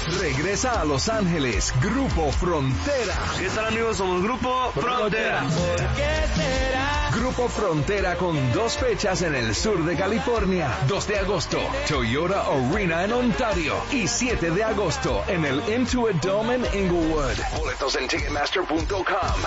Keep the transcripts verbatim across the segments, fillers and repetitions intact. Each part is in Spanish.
Regresa a Los Ángeles, Grupo Frontera. ¿Qué tal, amigos? Somos Grupo Frontera. ¿Por qué será? Grupo Frontera con dos fechas en el sur de California. dos de agosto, Toyota Arena en Ontario. Y siete de agosto en el Intuit Dome en Inglewood. Boletos en ticketmaster punto com.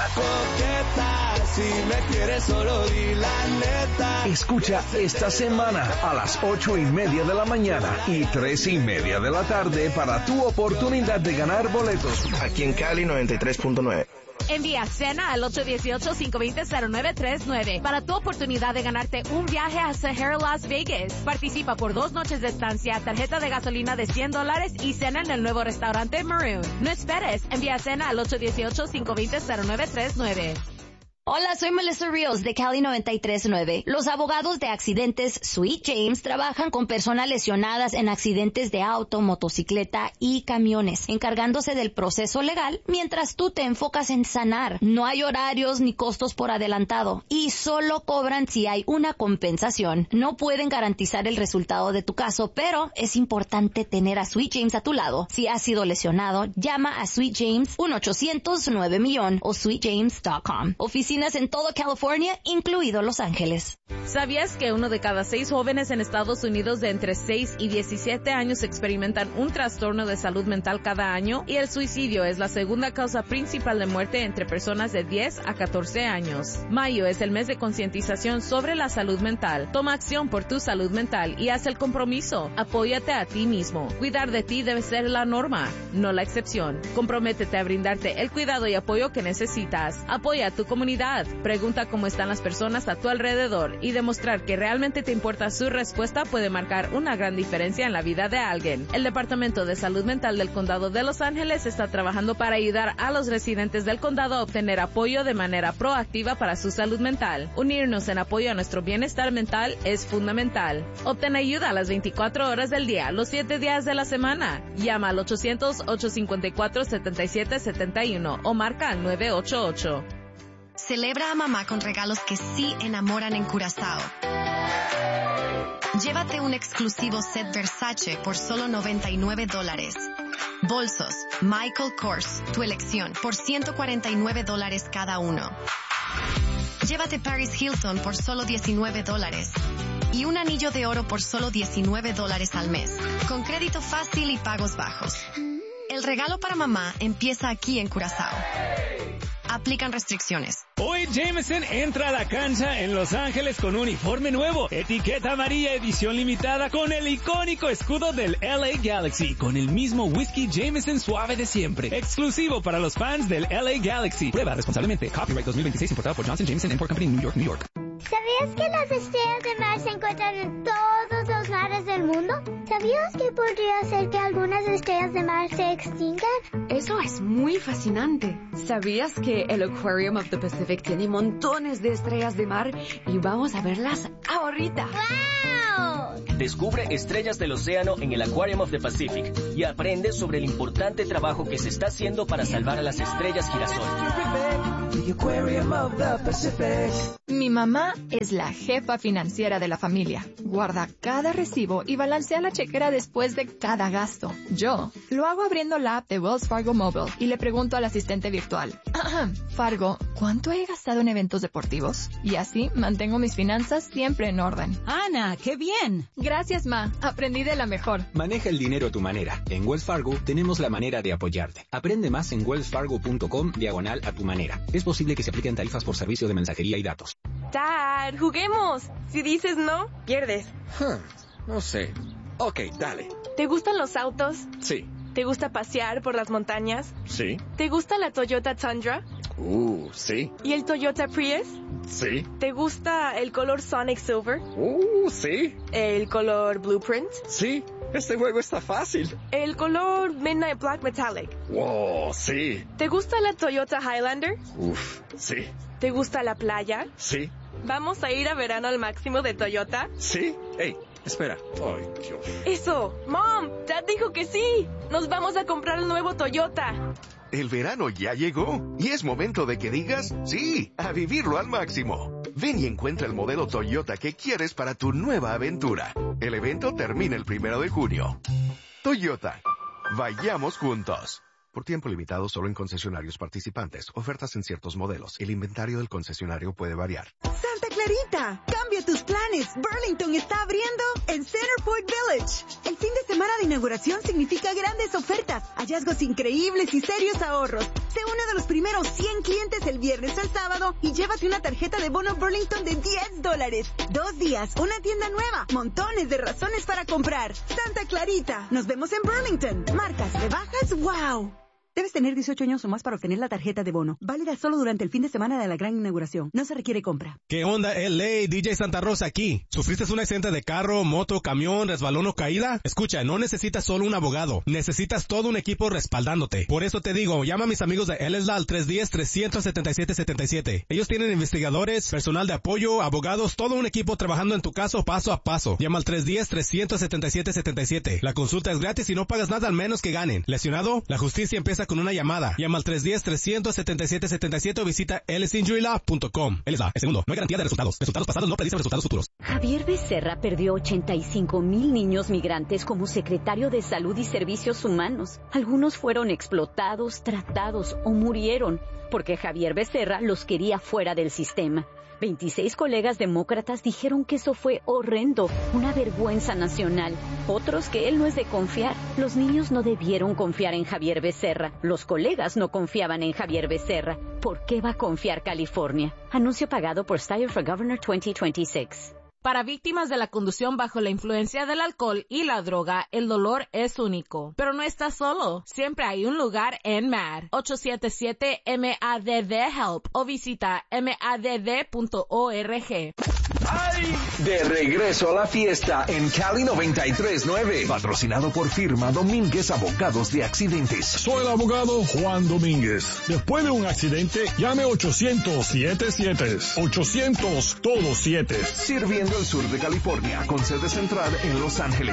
Coqueta, si me quieres solo di la neta. Escucha esta semana a las ocho y media de la mañana y tres y media de la tarde para tu oportunidad de ganar boletos. Aquí en Cali noventa y tres punto nueve. Envía cena al ocho uno ocho, cinco dos cero, cero nueve tres nueve para tu oportunidad de ganarte un viaje a Sahara Las Vegas. Participa por dos noches de estancia, tarjeta de gasolina de cien dólares y cena en el nuevo restaurante Maroon. No esperes, envía cena al ocho uno ocho, cinco dos cero, cero nueve tres nueve. Hola, soy Melissa Rios de Cali noventa y tres punto nueve. Los abogados de accidentes Sweet James trabajan con personas lesionadas en accidentes de auto, motocicleta y camiones, encargándose del proceso legal mientras tú te enfocas en sanar. No hay horarios ni costos por adelantado y solo cobran si hay una compensación. No pueden garantizar el resultado de tu caso, pero es importante tener a Sweet James a tu lado. Si has sido lesionado, llama a Sweet James uno ochocientos nueve millón o sweet james punto com. Oficina en todo California, incluido Los Ángeles. ¿Sabías que uno de cada seis jóvenes en Estados Unidos de entre seis y diecisiete años experimentan un trastorno de salud mental cada año? Y el suicidio es la segunda causa principal de muerte entre personas de diez a catorce años. Mayo es el mes de concientización sobre la salud mental. Toma acción por tu salud mental y haz el compromiso. Apóyate a ti mismo. Cuidar de ti debe ser la norma, no la excepción. Comprométete a brindarte el cuidado y apoyo que necesitas. Apoya a tu comunidad. Pregunta cómo están las personas a tu alrededor y demostrar que realmente te importa su respuesta puede marcar una gran diferencia en la vida de alguien. El Departamento de Salud Mental del Condado de Los Ángeles está trabajando para ayudar a los residentes del condado a obtener apoyo de manera proactiva para su salud mental. Unirnos en apoyo a nuestro bienestar mental es fundamental. Obtén ayuda a las veinticuatro horas del día, los siete días de la semana. Llama al ochocientos, ocho cinco cuatro, siete siete siete uno o marca al nueve ocho ocho. Celebra a mamá con regalos que sí enamoran en Curazao. Llévate un exclusivo set Versace por solo noventa y nueve dólares. Bolsos Michael Kors, tu elección, por ciento cuarenta y nueve dólares cada uno. Llévate Paris Hilton por solo diecinueve dólares. Y un anillo de oro por solo diecinueve dólares al mes, con crédito fácil y pagos bajos. El regalo para mamá empieza aquí en Curazao. Aplican restricciones. Hoy Jameson entra a la cancha en Los Ángeles con un uniforme nuevo, etiqueta amarilla edición limitada con el icónico escudo del L A Galaxy, con el mismo whisky Jameson suave de siempre, exclusivo para los fans del L A Galaxy. Prueba responsablemente. Copyright dos mil veintiséis importado por Johnson Jameson Import Company, New York, New York. ¿Sabías que las estrellas de mar se encuentran en todos los mares del mundo? ¿Sabías que podría ser que algunas estrellas de mar se extingan? Eso es muy fascinante. ¿Sabías que el Aquarium of the Pacific tiene montones de estrellas de mar y vamos a verlas ahorita? ¡Wow! Descubre estrellas del océano en el Aquarium of the Pacific y aprende sobre el importante trabajo que se está haciendo para salvar a las estrellas girasol. Mi mamá es la jefa financiera de la familia. Guarda cada recibo y balancea la chequera después de cada gasto. Yo lo hago abriendo la app de Wells Fargo Mobile y le pregunto al asistente virtual, Fargo, ¿cuánto he gastado en eventos deportivos? Y así mantengo mis finanzas siempre en orden. Ana, ¡qué bien! Gracias, Ma. Aprendí de la mejor. Maneja el dinero a tu manera. En Wells Fargo tenemos la manera de apoyarte. Aprende más en wellsfargo.com diagonal a tu manera. Es posible que se apliquen tarifas por servicio de mensajería y datos. Dad, juguemos. Si dices no, pierdes. Huh, no sé. Ok, dale. ¿Te gustan los autos? Sí. ¿Te gusta pasear por las montañas? Sí. ¿Te gusta la Toyota Tundra? Uh, sí. ¿Y el Toyota Prius? Sí. ¿Te gusta el color Sonic Silver? Uh, sí. ¿El color Blueprint? Sí. Este juego está fácil. ¿El color Midnight Black Metallic? Wow, sí. ¿Te gusta la Toyota Highlander? Uf, sí. ¿Te gusta la playa? Sí. ¿Vamos a ir a verano al máximo de Toyota? Sí. Hey, espera. Ay, Dios. Eso. Mom, Dad dijo que sí. Nos vamos a comprar el nuevo Toyota. El verano ya llegó y es momento de que digas sí, a vivirlo al máximo. Ven y encuentra el modelo Toyota que quieres para tu nueva aventura. El evento termina el primero de junio. Toyota, Vayamos juntos. Por tiempo limitado solo en concesionarios participantes. Ofertas en ciertos modelos. El inventario del concesionario puede variar. ¡Santa Clarita! ¡Cambia tus planes! Burlington está abriendo en Centerpoint Village. El fin de semana de inauguración significa grandes ofertas, hallazgos increíbles y serios ahorros. Sé uno de los primeros cien clientes el viernes al sábado y llévate una tarjeta de bono Burlington de diez dólares. Dos días, una tienda nueva, montones de razones para comprar. Santa Clarita. Nos vemos en Burlington. Marcas, rebajas, wow. Debes tener dieciocho años o más para obtener la tarjeta de bono. Válida solo durante el fin de semana de la gran inauguración. No se requiere compra. ¿Qué onda, L A? D J Santa Rosa aquí. ¿Sufriste un accidente de carro, moto, camión, resbalón o caída? Escucha, no necesitas solo un abogado. Necesitas todo un equipo respaldándote. Por eso te digo, llama a mis amigos de L S L A al tres uno cero, tres siete siete, siete siete. Ellos tienen investigadores, personal de apoyo, abogados, todo un equipo trabajando en tu caso paso a paso. Llama al tres uno cero, tres siete siete, siete siete. La consulta es gratis y no pagas nada al menos que ganen. ¿Lesionado? La justicia empieza con una llamada. Llama al tres uno cero, tres siete siete, siete siete o visita ellis injury law punto com. L S A, el segundo, no hay garantía de resultados. Resultados pasados no predicen resultados futuros. Javier Becerra perdió ochenta y cinco mil niños migrantes como secretario de Salud y Servicios Humanos. Algunos fueron explotados, tratados o murieron porque Javier Becerra los quería fuera del sistema. veintiséis colegas demócratas dijeron que eso fue horrendo, una vergüenza nacional. Otros que él no es de confiar. Los niños no debieron confiar en Javier Becerra. Los colegas no confiaban en Javier Becerra. ¿Por qué va a confiar California? Anuncio pagado por Steyer for Governor veinte veintiséis. Para víctimas de la conducción bajo la influencia del alcohol y la droga, el dolor es único. Pero no estás solo. Siempre hay un lugar en M A D. ocho siete siete M A D D HELP o visita M A D D punto org. ¡Ay! De regreso a la fiesta en Cali noventa y tres punto nueve. Patrocinado por firma Domínguez Abogados de Accidentes. Soy el abogado Juan Domínguez. Después de un accidente, llame ochocientos siete siete. ochocientos todos siete. Sirviendo el sur de California con sede central en Los Ángeles.